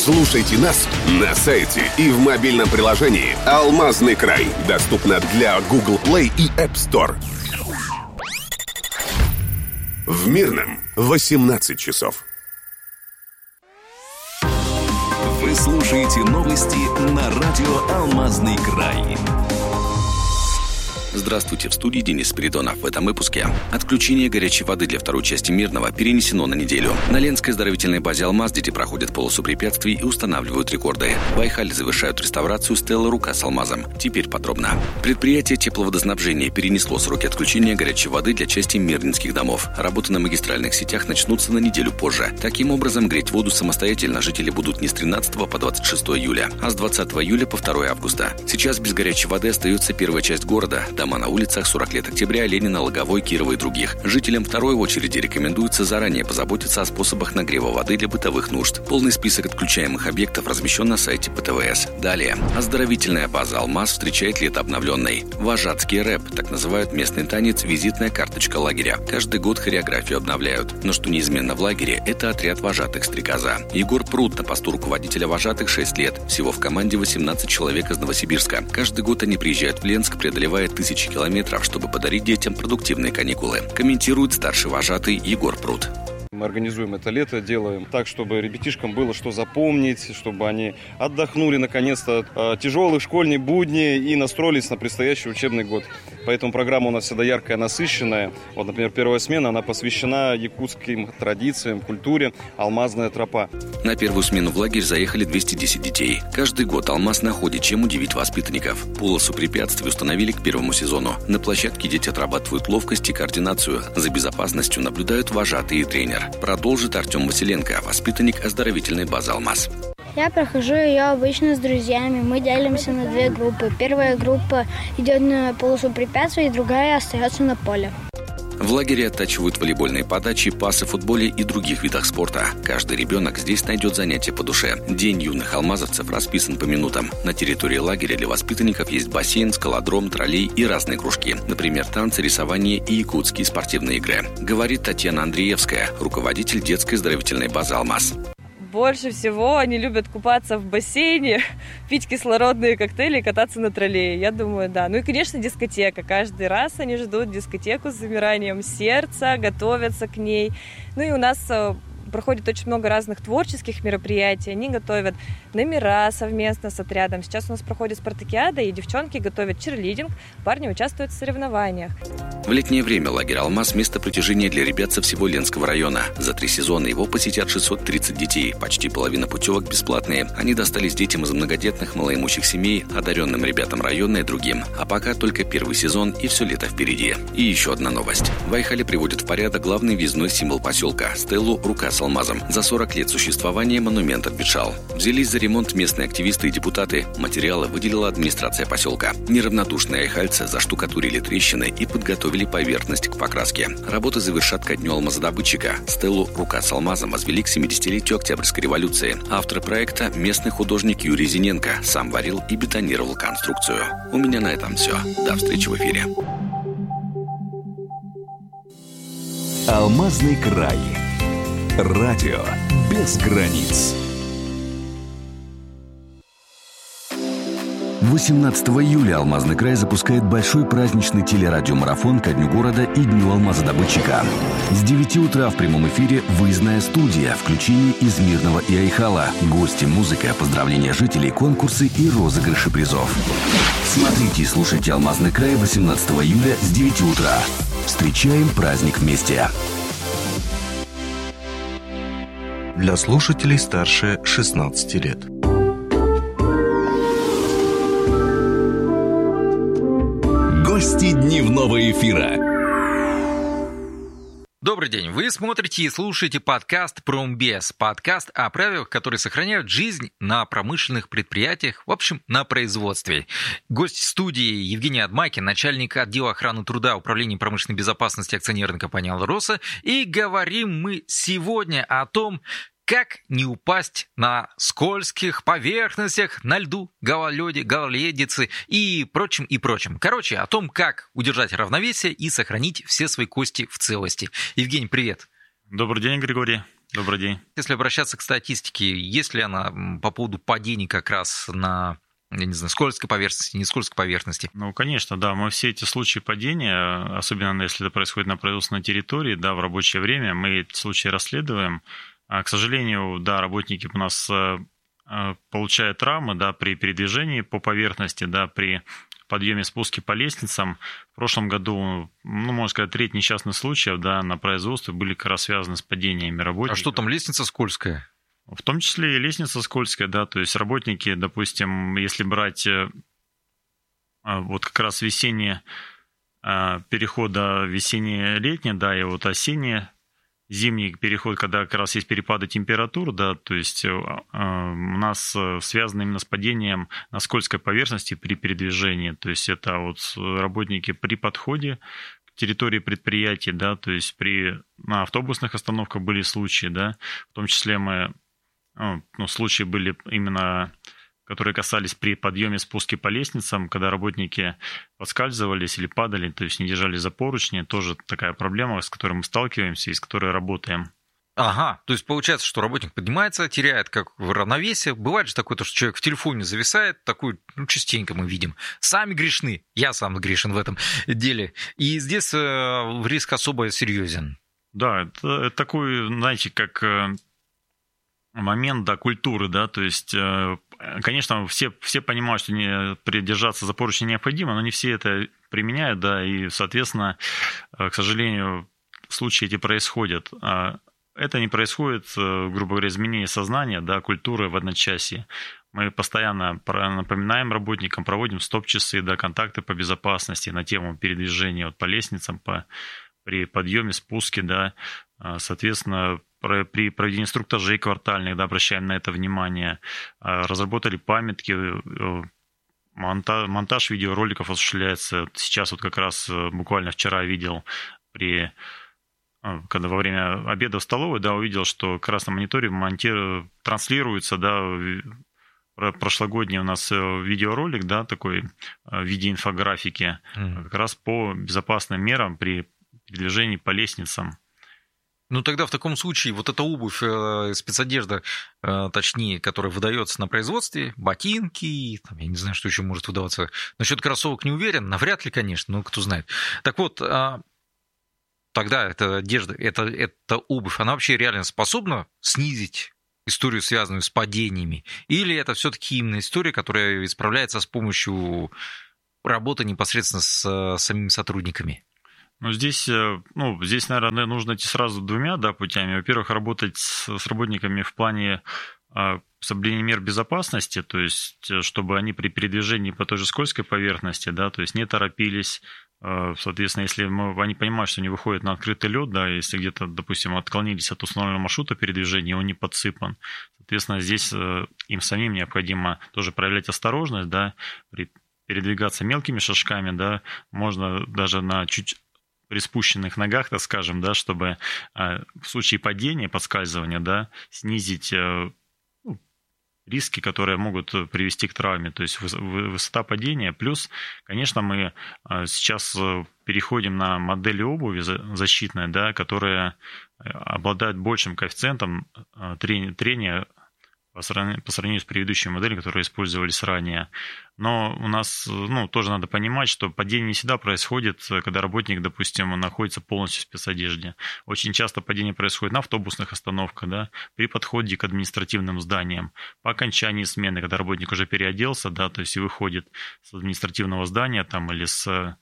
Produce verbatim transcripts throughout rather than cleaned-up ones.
Слушайте нас на сайте и в мобильном приложении «Алмазный край». Доступно для Google Play и App Store. В Мирном восемнадцать часов. Вы слушаете новости на радио «Алмазный край». Здравствуйте, в студии Денис Спиридонов. В этом выпуске. Отключение горячей воды для второй части Мирного перенесено на неделю. На Ленской оздоровительной базе «Алмаз» дети проходят полосу препятствий и устанавливают рекорды. В Айхале завершают реставрацию стелы «Рука с алмазом». Теперь подробно. Предприятие тепловодоснабжения перенесло сроки отключения горячей воды для части мирнинских домов. Работы на магистральных сетях начнутся на неделю позже. Таким образом, греть воду самостоятельно жители будут не с тринадцатого по двадцать шестое июля, а с двадцатого июля по второе августа. Сейчас без горячей воды остается первая часть города. Дома на улицах сорок лет октября, Ленина, Логовой, Кирова и других. Жителям второй очереди рекомендуется заранее позаботиться о способах нагрева воды для бытовых нужд. Полный список отключаемых объектов размещен на сайте ПТВС. Далее. Оздоровительная база «Алмаз» встречает лето обновленной. Вожатский рэп, так называют местный танец, визитная карточка лагеря. Каждый год хореографию обновляют. Но что неизменно в лагере, это отряд вожатых «Стрекоза». Егор Прут на посту руководителя вожатых шесть лет. Всего в команде восемнадцать человек из Новосибирска. Каждый год они приезжают в Ленск, преодолевая тысячи километров, чтобы подарить детям продуктивные каникулы. Комментирует старший вожатый Егор Прут. Мы организуем это лето, делаем так, чтобы ребятишкам было что запомнить, чтобы они отдохнули наконец-то от тяжелых школьных будней и настроились на предстоящий учебный год. Поэтому программа у нас всегда яркая, насыщенная. Вот, например, первая смена, она посвящена якутским традициям, культуре «Алмазная тропа». На первую смену в лагерь заехали двести десять детей. Каждый год «Алмаз» находит, чем удивить воспитанников. Полосу препятствий установили к первому сезону. На площадке дети отрабатывают ловкость и координацию. За безопасностью наблюдают вожатый и тренер. Продолжит Артем Василенко, воспитанник оздоровительной базы «Алмаз». Я прохожу ее обычно с друзьями. Мы делимся на две группы. Первая группа идет на полосу препятствий, другая остается на поле. В лагере оттачивают волейбольные подачи, пасы в футболе и других видах спорта. Каждый ребенок здесь найдет занятие по душе. День юных алмазовцев расписан по минутам. На территории лагеря для воспитанников есть бассейн, скалодром, троллей и разные кружки. Например, танцы, рисование и якутские спортивные игры. Говорит Татьяна Андреевская, руководитель детской оздоровительной базы «Алмаз». Больше всего они любят купаться в бассейне, пить кислородные коктейли и кататься на троллее. Я думаю, да. Ну и, конечно, дискотека. Каждый раз они ждут дискотеку с замиранием сердца, готовятся к ней. Ну и у нас проходит очень много разных творческих мероприятий. Они готовят номера совместно с отрядом. Сейчас у нас проходит спартакиада, и девчонки готовят чирлидинг, парни участвуют в соревнованиях. В летнее время лагерь «Алмаз» – место притяжения для ребят со всего Ленского района. За три сезона его посетят шестьсот тридцать детей. Почти половина путевок бесплатные. Они достались детям из многодетных, малоимущих семей, одаренным ребятам района и другим. А пока только первый сезон и все лето впереди. И еще одна новость. В Айхале приводят в порядок главный въездной символ поселка – стелу «Рука с алмазом». За сорок лет существования монумент обветшал. Взялись за ремонт местные активисты и депутаты. Материалы выделила администрация поселка. Неравнодушные айхальцы заштукатурили трещины и подготовили поверхность к покраске. Работы завершат ко дню алмазодобытчика. Стелу «Рука с алмазом» возвели к семидесятилетию Октябрьской революции. Автор проекта – местный художник Юрий Зиненко. Сам варил и бетонировал конструкцию. У меня на этом все. До встречи в эфире. Алмазный край. Радио без границ. восемнадцатого июля Алмазный край запускает большой праздничный телерадиомарафон ко Дню города и Дню алмазодобытчика. С девяти утра в прямом эфире выездная студия, включение из Мирного и Айхала, гости, музыка, поздравления жителей, конкурсы и розыгрыши призов. Смотрите и слушайте Алмазный край восемнадцатого июля с девяти утра. Встречаем праздник вместе. Для слушателей старше шестнадцати лет. Гости дневного эфира. Добрый день, вы смотрите и слушаете подкаст «Промбез». Подкаст о правилах, которые сохраняют жизнь на промышленных предприятиях, в общем, на производстве. Гость студии Евгений Адмакин, начальник отдела охраны труда Управления промышленной безопасности акционерной компании «Алроса». И говорим мы сегодня о том, как не упасть на скользких поверхностях, на льду, гололеде, гололедице и прочим, и прочим. Короче, о том, как удержать равновесие и сохранить все свои кости в целости. Евгений, привет. Добрый день, Григорий. Добрый день. Если обращаться к статистике, есть ли она по поводу падений как раз на, я не знаю, скользкой поверхности, не скользкой поверхности? Ну, конечно, да. Мы все эти случаи падения, особенно если это происходит на производственной территории, да, в рабочее время, мы эти случаи расследуем. А, к сожалению, да, работники у нас получают травмы, да, при передвижении по поверхности, да, при подъеме, спуске по лестницам. В прошлом году, ну, можно сказать, треть несчастных случаев, да, на производстве были как раз связаны с падениями работников. А что там, лестница скользкая? В том числе и лестница скользкая, да, то есть работники, допустим, если брать вот как раз весеннее перехода весенне-летнее, да, и вот осеннее, зимний переход, когда как раз есть перепады температур, да, то есть э, у нас связано именно с падением на скользкой поверхности при передвижении. То есть это вот работники при подходе к территории предприятия, да, то есть при, на автобусных остановках были случаи, да, в том числе мы, ну, случаи были именно, которые касались при подъеме, спуске по лестницам, когда работники подскальзывались или падали, то есть не держали за поручни. Тоже такая проблема, с которой мы сталкиваемся и с которой работаем. Ага, то есть получается, что работник поднимается, теряет как равновесие. Бывает же такое, что человек в телефоне зависает, такой, ну, частенько мы видим. Сами грешны, я сам грешен в этом деле. И здесь э, риск особо серьезен. Да, это, это такой, знаете, как момент, да, культуры, да, то есть, конечно, все, все понимают, что не, придержаться за поручни необходимо, но не все это применяют, да, и, соответственно, к сожалению, случаи эти происходят. Это не происходит, грубо говоря, изменение сознания, да, культуры в одночасье. Мы постоянно напоминаем работникам, проводим стоп-часы, да, контакты по безопасности на тему передвижения вот, по лестницам, по, при подъеме, спуске, да, соответственно, при проведении инструктажей квартальных, да, обращаем на это внимание, разработали памятки, монтаж, монтаж видеороликов осуществляется. Сейчас вот как раз буквально вчера видел, при, когда во время обеда в столовой, да, увидел, что как раз на мониторе монтиру, транслируется, да, прошлогодний у нас видеоролик, да, такой в виде инфографики, mm. как раз по безопасным мерам при передвижении по лестницам. Ну, тогда в таком случае вот эта обувь, спецодежда, точнее, которая выдается на производстве, ботинки, там, я не знаю, что еще может выдаваться. Насчет кроссовок не уверен, навряд ли, конечно, но кто знает. Так вот, тогда эта одежда, эта, эта обувь, она вообще реально способна снизить историю, связанную с падениями? Или это все-таки именно история, которая исправляется с помощью работы непосредственно с самими сотрудниками? Ну, здесь, ну, здесь, наверное, нужно идти сразу двумя, да, путями. Во-первых, работать с, с работниками в плане а, соблюдения мер безопасности, то есть, чтобы они при передвижении по той же скользкой поверхности, да, то есть не торопились. А, соответственно, если мы, они понимают, что они выходят на открытый лед, да, если где-то, допустим, отклонились от установленного маршрута передвижения, он не подсыпан. Соответственно, здесь а, им самим необходимо тоже проявлять осторожность, да, при передвигаться мелкими шажками, да, можно даже на чуть при спущенных ногах, так скажем, да, чтобы э, в случае падения, подскальзывания, да, снизить э, ну, риски, которые могут привести к травме, то есть высота падения. Плюс, конечно, мы э, сейчас переходим на модели обуви защитной, да, которые обладают большим коэффициентом э, трения, трения по сравнению, по сравнению с предыдущей моделью, которые использовались ранее. Но у нас, ну, тоже надо понимать, что падение не всегда происходит, когда работник, допустим, находится полностью в спецодежде. Очень часто падение происходит на автобусных остановках, да, при подходе к административным зданиям, по окончании смены, когда работник уже переоделся, да, то есть и выходит с административного здания там, или с...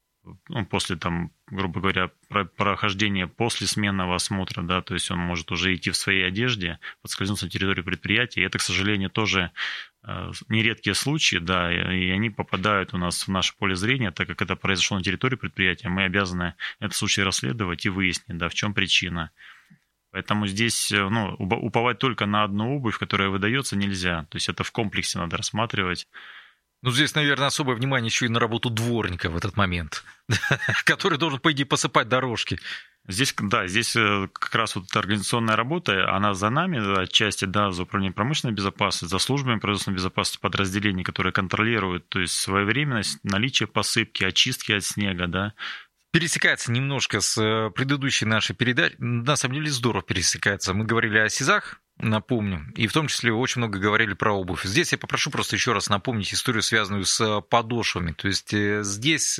Ну, после, там, грубо говоря, прохождения после сменного осмотра, да, то есть он может уже идти в своей одежде, подскользнуться на территории предприятия. И это, к сожалению, тоже э, нередкие случаи, да, и они попадают у нас в наше поле зрения, так как это произошло на территории предприятия, мы обязаны этот случай расследовать и выяснить, да, в чем причина. Поэтому здесь, ну, уповать только на одну обувь, которая выдается, нельзя. То есть это в комплексе надо рассматривать. Ну, здесь, наверное, особое внимание еще и на работу дворника в этот момент, который должен, по идее, посыпать дорожки. Здесь, да, здесь как раз вот организационная работа, она за нами, отчасти, да, за управлением промышленной безопасности, за службами производственной безопасности подразделений, которые контролируют, то есть своевременность, наличие посыпки, очистки от снега, да, пересекается немножко с предыдущей нашей передачей. На самом деле здорово пересекается. Мы говорили о СИЗах, напомню, и в том числе очень много говорили про обувь. Здесь я попрошу просто еще раз напомнить историю, связанную с подошвами. То есть здесь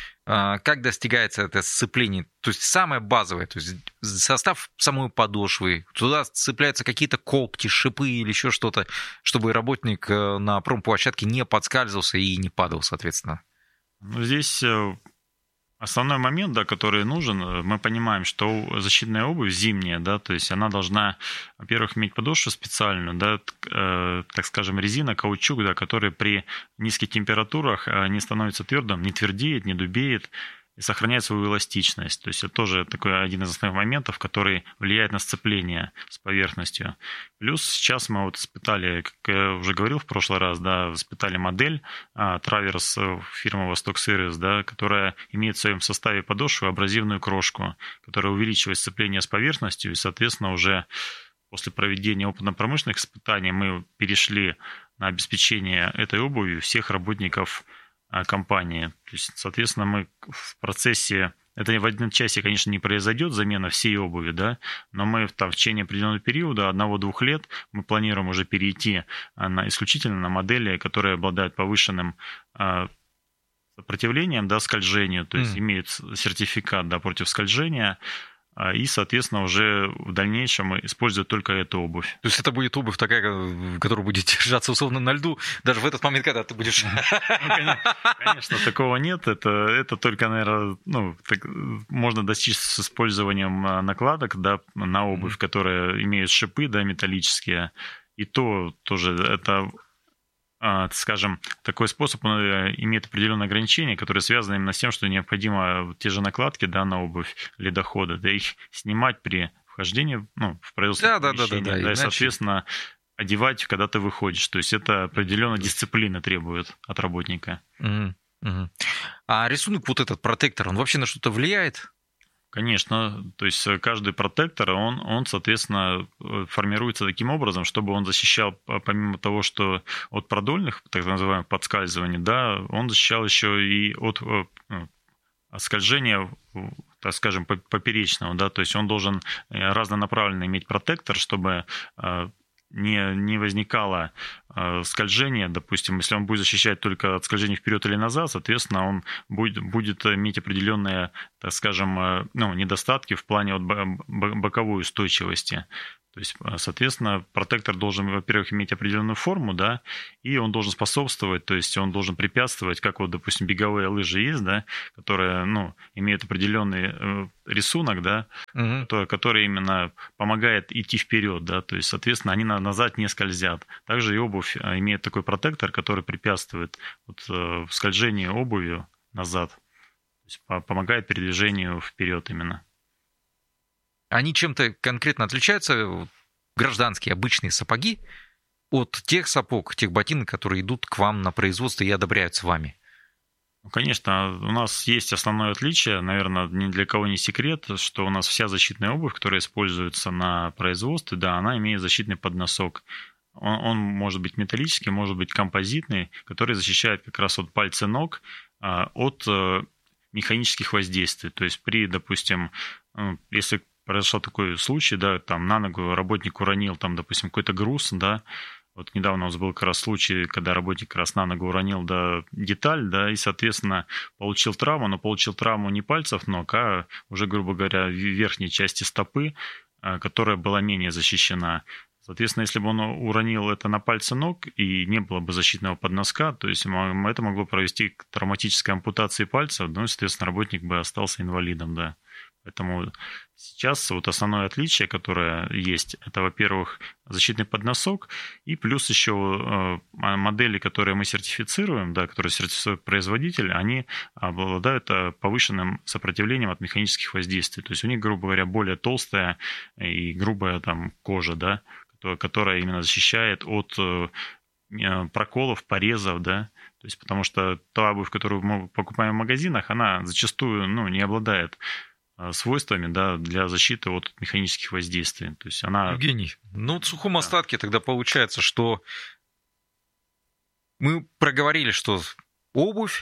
как достигается это сцепление? То есть самое базовое, то есть состав самой подошвы, туда цепляются какие-то когти, шипы или еще что-то, чтобы работник на промплощадке не подскальзывался и не падал, соответственно. Ну, здесь основной момент, да, который нужен, мы понимаем, что защитная обувь зимняя, да, то есть она должна, во-первых, иметь подошву специальную, да, э, так скажем, резина, каучук, да, который при низких температурах не становится твердым, не твердеет, не дубеет и сохраняет свою эластичность. То есть это тоже такой один из основных моментов, который влияет на сцепление с поверхностью. Плюс сейчас мы вот испытали, как я уже говорил в прошлый раз, да, испытали модель Траверс фирмы Восток Сервис, да, которая имеет в своем составе подошву абразивную крошку, которая увеличивает сцепление с поверхностью, и, соответственно, уже после проведения опытно-промышленных испытаний мы перешли на обеспечение этой обувью всех работников компании. То есть, соответственно, мы в процессе, это в одночасье, конечно, не произойдет замена всей обуви, да, но мы там, в течение определенного периода, одного-двух лет, мы планируем уже перейти на, исключительно на модели, которые обладают повышенным а, сопротивлением, да, скольжению, то есть mm. имеют сертификат, да, против скольжения, и, соответственно, уже в дальнейшем используют только эту обувь. То есть это будет обувь такая, которая будет держаться условно на льду, даже в этот момент, когда ты будешь... Конечно, такого нет. Это, это только, наверное, ну, так, можно достичь с использованием накладок, да, на обувь, которые имеют шипы, да, металлические. И то тоже это... скажем, такой способ он имеет определенные ограничения, которые связаны именно с тем, что необходимо те же накладки, да, на обувь ледохода, да, их снимать при вхождении, ну, в производство да, помещения, да, да, да, да, да, и, иначе... соответственно, одевать, когда ты выходишь. То есть это определенная дисциплина требует от работника. Угу, угу. А рисунок вот этот протектор, он вообще на что-то влияет? Конечно, то есть каждый протектор, он, он, соответственно, формируется таким образом, чтобы он защищал, помимо того, что от продольных, так называемых, подскальзываний, да, он защищал еще и от, ну, скольжения, так скажем, поперечного, да, то есть он должен разнонаправленно иметь протектор, чтобы не, не возникало э, скольжения, допустим, если он будет защищать только от скольжения вперед или назад, соответственно, он будет, будет иметь определенные, так скажем, э, ну, недостатки в плане вот боковой устойчивости. То есть, соответственно, протектор должен, во-первых, иметь определенную форму, да, и он должен способствовать, то есть он должен препятствовать, как вот, допустим, беговые лыжи есть, да, которые, ну, имеют определенный рисунок, да, угу. который, который именно помогает идти вперед, да, то есть, соответственно, они назад не скользят. Также и обувь имеет такой протектор, который препятствует вот, скольжению обуви назад, то есть помогает передвижению вперед именно. Они чем-то конкретно отличаются, гражданские обычные сапоги, от тех сапог, тех ботинок, которые идут к вам на производство и одобряются вами? Ну, конечно, у нас есть основное отличие, наверное, ни для кого не секрет, что у нас вся защитная обувь, которая используется на производстве, да, она имеет защитный подносок. Он, он может быть металлический, может быть композитный, который защищает как раз от пальца ног от механических воздействий. То есть при, допустим, если произошел такой случай, да, там на ногу работник уронил, там, допустим, какой-то груз, да, вот недавно у нас был как раз случай, когда работник как раз на ногу уронил, да, деталь, да, и, соответственно, получил травму, но получил травму не пальцев ног, а уже, грубо говоря, верхней части стопы, которая была менее защищена. Соответственно, если бы он уронил это на пальцы ног и не было бы защитного подноска, то есть это могло провести к травматической ампутации пальцев, ну и, соответственно, работник бы остался инвалидом, да. Поэтому сейчас вот основное отличие, которое есть, это, во-первых, защитный подносок, и плюс еще модели, которые мы сертифицируем, да, которые сертифицирует производитель, они обладают повышенным сопротивлением от механических воздействий. То есть у них, грубо говоря, более толстая и грубая там кожа, да, которая именно защищает от проколов, порезов, да, то есть потому что та обувь, которую мы покупаем в магазинах, она зачастую, ну, не обладает свойствами, да, для защиты от механических воздействий. То есть она... Евгений, ну в сухом остатке тогда получается, что мы проговорили, что обувь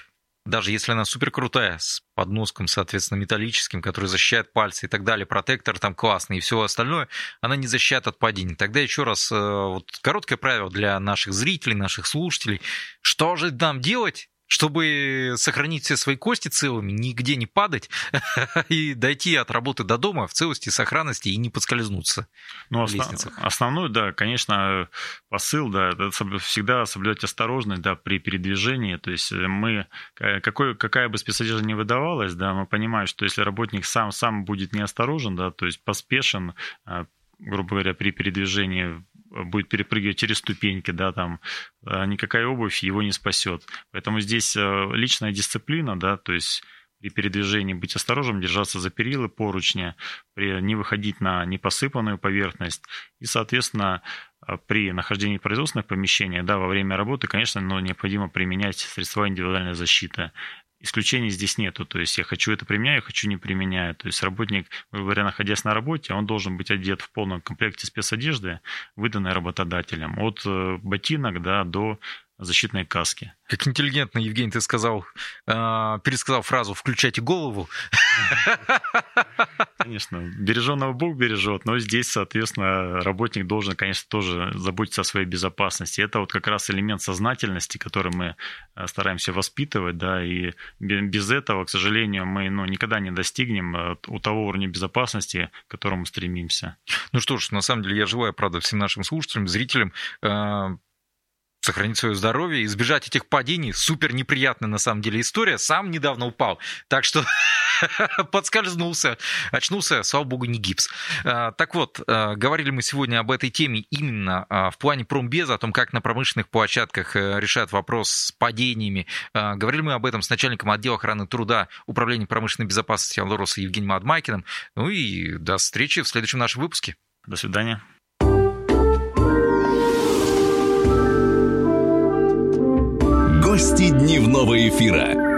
даже если она супер крутая, с подноском, соответственно, металлическим, который защищает пальцы и так далее, протектор там классный и все остальное, она не защищает от падений. Тогда еще раз, вот короткое правило для наших зрителей, наших слушателей. Что же нам делать, чтобы сохранить все свои кости целыми, нигде не падать и дойти от работы до дома в целости и сохранности и не подскользнуться ну, в лестницах? Основной, да, конечно, посыл, да, это всегда соблюдать осторожность, да, при передвижении. То есть мы, какой, какая бы спецодежда ни выдавалась, да, мы понимаем, что если работник сам, сам будет неосторожен, да, то есть поспешен, грубо говоря, при передвижении будет перепрыгивать через ступеньки, да, там никакая обувь его не спасет. Поэтому здесь личная дисциплина, да, то есть при передвижении быть осторожным, держаться за перилы, поручни, при, не выходить на непосыпанную поверхность. И, соответственно, при нахождении в производственных помещениях, да, во время работы, конечно, но необходимо применять средства индивидуальной защиты. Исключений здесь нету, то есть я хочу это применяю, хочу не применяю. То есть работник, грубо говоря, находясь на работе, он должен быть одет в полном комплекте спецодежды, выданной работодателем, от ботинок, да, до защитной каски. Как интеллигентно, Евгений, ты сказал, э, пересказал фразу «включайте голову». Конечно, береженного Бог бережет, но здесь, соответственно, работник должен, конечно, тоже заботиться о своей безопасности. Это вот как раз элемент сознательности, который мы стараемся воспитывать, да, и без этого, к сожалению, мы ну, никогда не достигнем у того уровня безопасности, к которому стремимся. Ну что ж, на самом деле я желаю, правда, всем нашим слушателям, зрителям э, сохранить свое здоровье, избежать этих падений. Супер неприятная, на самом деле, история. Сам недавно упал, так что подскользнулся, очнулся, слава богу, не гипс. Так вот, говорили мы сегодня об этой теме именно в плане промбеза, о том, как на промышленных площадках решают вопрос с падениями. Говорили мы об этом с начальником отдела охраны труда Управления промышленной безопасности Алроса Евгением Адмайкиным. Ну и до встречи в следующем нашем выпуске. До свидания. Гости дневного эфира.